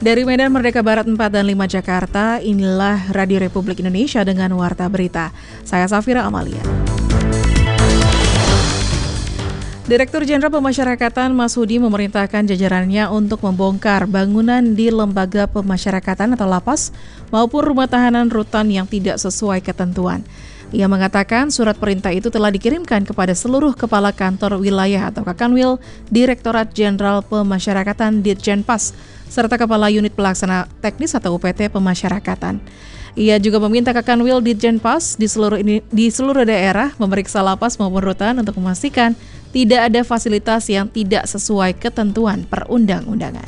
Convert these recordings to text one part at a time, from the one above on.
Dari Medan Merdeka Barat 4 dan 5 Jakarta, inilah Radio Republik Indonesia dengan Warta Berita. Saya Safira Amalia. Direktur Jenderal Pemasyarakatan Mas Hudi memerintahkan jajarannya untuk membongkar bangunan di lembaga pemasyarakatan atau lapas maupun rumah tahanan rutan yang tidak sesuai ketentuan. Ia mengatakan surat perintah itu telah dikirimkan kepada seluruh kepala kantor wilayah atau Kakanwil, Direktorat Jenderal Pemasyarakatan Ditjenpas, serta Kepala Unit Pelaksana Teknis atau UPT Pemasyarakatan. Ia juga meminta Kakanwil Ditjenpas di seluruh daerah memeriksa lapas maupun rutan untuk memastikan tidak ada fasilitas yang tidak sesuai ketentuan perundang-undangan.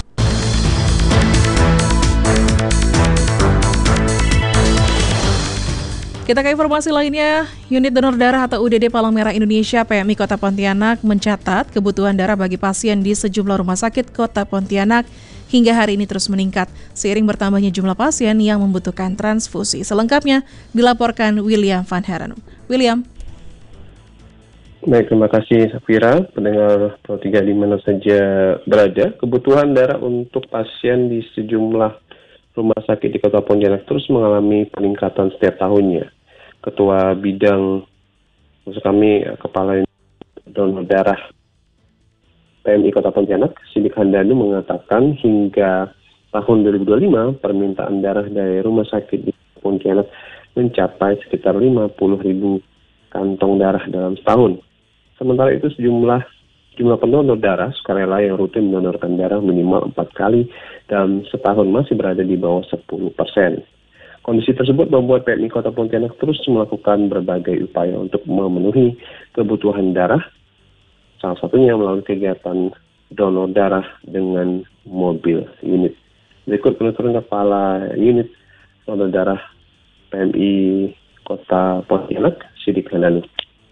Kita ke informasi lainnya, Unit Donor Darah atau UDD Palang Merah Indonesia PMI Kota Pontianak mencatat kebutuhan darah bagi pasien di sejumlah rumah sakit Kota Pontianak hingga hari ini terus meningkat seiring bertambahnya jumlah pasien yang membutuhkan transfusi. Selengkapnya dilaporkan William Van Heren. William. Baik, terima kasih Safira. Pendengar Pro 3 di mana saja berada, kebutuhan darah untuk pasien di sejumlah rumah sakit di Kota Pontianak terus mengalami peningkatan setiap tahunnya. Ketua Bidang, maksud kami Kepala Donor Darah PMI Kota Pontianak, Sidik Handanu mengatakan hingga tahun 2025 permintaan darah dari rumah sakit di Pontianak mencapai sekitar 50.000 kantong darah dalam setahun. Sementara itu jumlah pendonor darah sukarela yang rutin mendonorkan darah minimal 4 kali dalam setahun masih berada di bawah 10%. Kondisi tersebut membuat PMI Kota Pontianak terus melakukan berbagai upaya untuk memenuhi kebutuhan darah, salah satunya melalui kegiatan donor darah dengan mobil unit. Berikut penuturan Kepala Unit Donor Darah PMI Kota Pontianak, Sidik Handanu.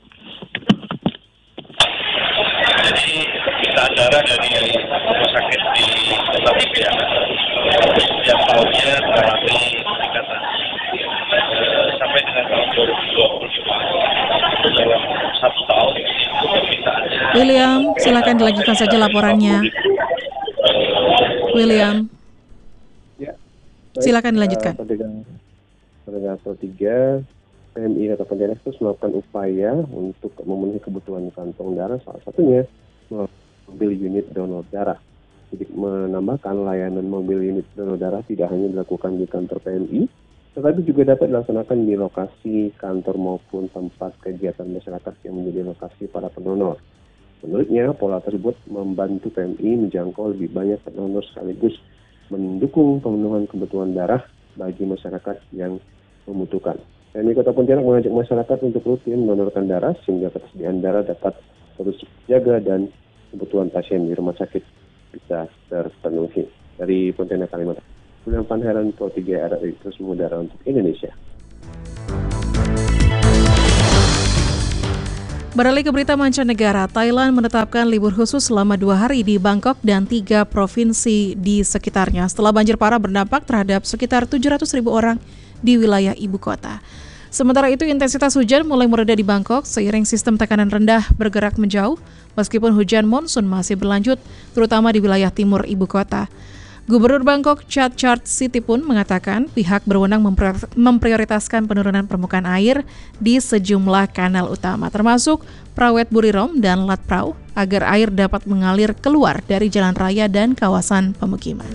Jadi kita darah dari rumah sakit di Kota Pontianak setiap tahunnya mengalami peningkatan sampai dengan tahun 2025 itu dalam 1 tahun itu permintaannya. William, silakan dilanjutkan saja laporannya. William, Ya, silakan dilanjutkan. Pendengar Pro 3, PMI Kota Pontianak terus melakukan upaya untuk memenuhi kebutuhan kantong darah, salah satunya melalui mobil unit donor darah. Jadi menambahkan layanan mobil unit donor darah tidak hanya dilakukan di kantor PMI, tetapi juga dapat dilaksanakan di lokasi kantor maupun tempat kegiatan masyarakat yang menjadi lokasi para pendonor. Menurutnya, pola tersebut membantu PMI menjangkau lebih banyak pendonor sekaligus mendukung pemenuhan kebutuhan darah bagi masyarakat yang membutuhkan. PMI Kota Pontianak mengajak masyarakat untuk rutin mendonorkan darah sehingga ketersediaan darah dapat terus dijaga dan kebutuhan pasien di rumah sakit bisa terpenuhi. Dari Pontianak, Kalimantan, William Van Heren, Pro 3 RRI terus mengudara untuk Indonesia. Beralih ke berita mancanegara, Thailand menetapkan libur khusus selama 2 hari di Bangkok dan 3 provinsi di sekitarnya setelah banjir parah berdampak terhadap sekitar 700.000 orang di wilayah ibu kota. Sementara itu, intensitas hujan mulai mereda di Bangkok seiring sistem tekanan rendah bergerak menjauh, meskipun hujan monsun masih berlanjut, terutama di wilayah timur ibu kota. Gubernur Bangkok, Chatchart Sitipun, mengatakan pihak berwenang memprioritaskan penurunan permukaan air di sejumlah kanal utama, termasuk Prawet Burirom dan Lat Prau, agar air dapat mengalir keluar dari jalan raya dan kawasan pemukiman.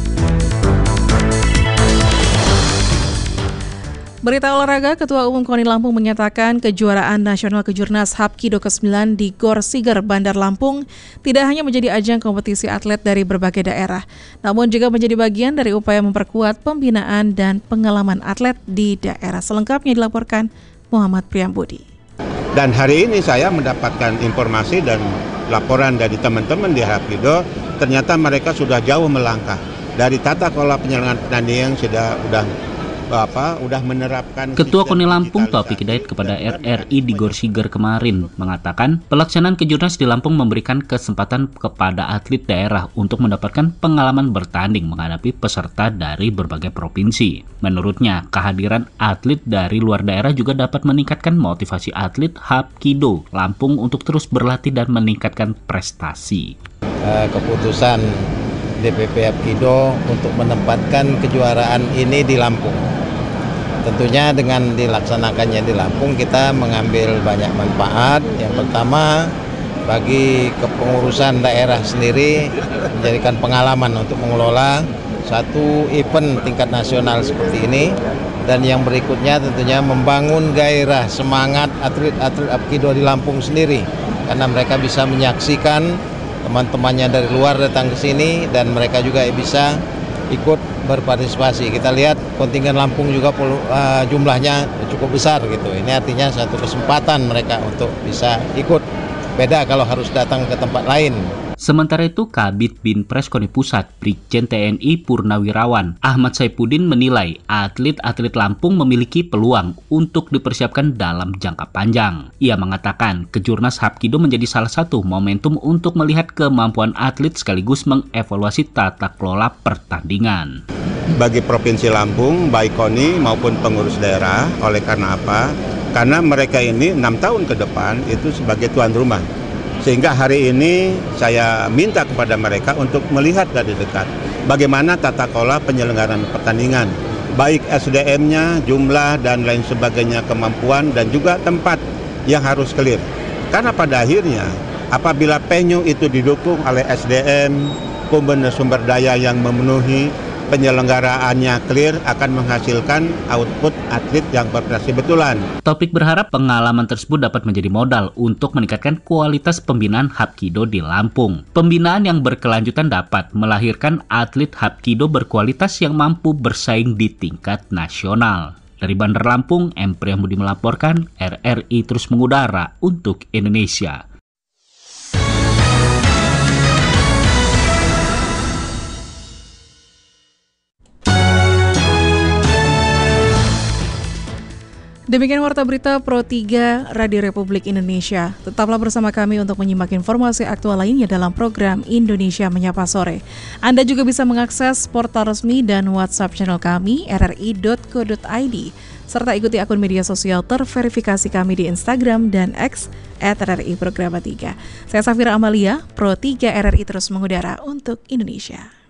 Berita olahraga, Ketua Umum KONI Lampung menyatakan kejuaraan nasional Kejurnas Hapkido ke-9 di Gor Siger, Bandar Lampung tidak hanya menjadi ajang kompetisi atlet dari berbagai daerah, namun juga menjadi bagian dari upaya memperkuat pembinaan dan pengalaman atlet di daerah. Selengkapnya dilaporkan Muhammad Priyambudi. Dan hari ini saya mendapatkan informasi dan laporan dari teman-teman di Hapkido, ternyata mereka sudah jauh melangkah dari tata kelola penyelenggaraan pertandingan sudah menerapkan. Ketua KONI Lampung Taufik Hidayat kepada RRI di Gor Siger kemarin mengatakan pelaksanaan Kejurnas di Lampung memberikan kesempatan kepada atlet daerah untuk mendapatkan pengalaman bertanding menghadapi peserta dari berbagai provinsi. Menurutnya, kehadiran atlet dari luar daerah juga dapat meningkatkan motivasi atlet Hapkido Lampung untuk terus berlatih dan meningkatkan prestasi. Keputusan DPP Hapkido untuk menempatkan kejuaraan ini di Lampung. Tentunya dengan dilaksanakannya di Lampung kita mengambil banyak manfaat. Yang pertama, bagi kepengurusan daerah sendiri menjadikan pengalaman untuk mengelola satu event tingkat nasional seperti ini. Dan yang berikutnya tentunya membangun gairah semangat atlet-atlet Hapkido di Lampung sendiri, karena mereka bisa menyaksikan teman-temannya dari luar datang ke sini dan mereka juga bisa ikut berpartisipasi. Kita lihat kontingen Lampung juga jumlahnya cukup besar gitu. Ini artinya satu kesempatan mereka untuk bisa ikut. Beda kalau harus datang ke tempat lain. Sementara itu, Kabid Binpres KONI Pusat, Brigjen TNI Purnawirawan Ahmad Saifuddin menilai atlet-atlet Lampung memiliki peluang untuk dipersiapkan dalam jangka panjang. Ia mengatakan Kejurnas Hapkido menjadi salah satu momentum untuk melihat kemampuan atlet sekaligus mengevaluasi tata kelola pertandingan. Bagi Provinsi Lampung, baik KONI maupun pengurus daerah, oleh karena apa? Karena mereka ini 6 tahun ke depan itu sebagai tuan rumah. Sehingga hari ini saya minta kepada mereka untuk melihat dari dekat bagaimana tata kelola penyelenggaraan pertandingan, baik SDM-nya, jumlah, dan lain sebagainya, kemampuan, dan juga tempat yang harus clear. Karena pada akhirnya, apabila venue itu didukung oleh SDM, sumber daya yang memenuhi, penyelenggaraannya clear, akan menghasilkan output atlet yang berprestasi betulan. Topik berharap pengalaman tersebut dapat menjadi modal untuk meningkatkan kualitas pembinaan Hapkido di Lampung. Pembinaan yang berkelanjutan dapat melahirkan atlet Hapkido berkualitas yang mampu bersaing di tingkat nasional. Dari Bandar Lampung, M. Priyambudi melaporkan, RRI terus mengudara untuk Indonesia. Demikian Warta Berita Pro 3 Radio Republik Indonesia. Tetaplah bersama kami untuk menyimak informasi aktual lainnya dalam program Indonesia Menyapa Sore. Anda juga bisa mengakses portal resmi dan WhatsApp channel kami rri.co.id serta ikuti akun media sosial terverifikasi kami di Instagram dan X @RRI Programa 3. Saya Safira Amalia, Pro 3 RRI terus mengudara untuk Indonesia.